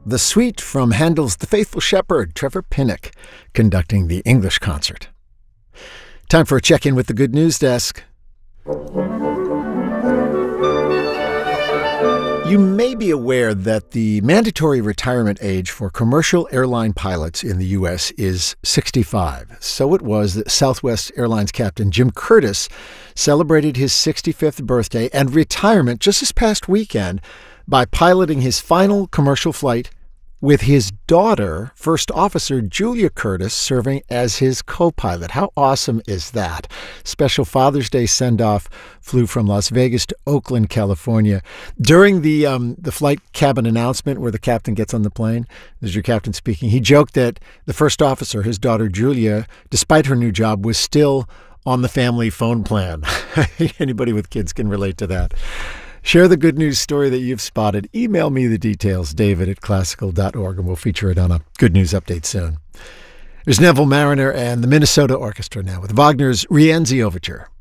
the suite from Handel's The Faithful Shepherd, Trevor Pinnock, conducting the English concert. Time for a check-in with the Good News Desk. You may be aware that the mandatory retirement age for commercial airline pilots in the U.S. is 65. So it was that Southwest Airlines captain Jim Curtis celebrated his 65th birthday and retirement just this past weekend by piloting his final commercial flight with his daughter, First Officer Julia Curtis, serving as his co-pilot. How awesome is that? Special Father's Day send-off flew from Las Vegas to Oakland, California. During the flight cabin announcement where the captain gets on the plane, this is your captain speaking, he joked that the first officer, his daughter Julia, despite her new job, was still on the family phone plan. Anybody with kids can relate to that. Share the good news story that you've spotted. Email me the details, david@classical.org, and we'll feature it on a Good News Update soon. There's Neville Marriner and the Minnesota Orchestra now with Wagner's Rienzi Overture.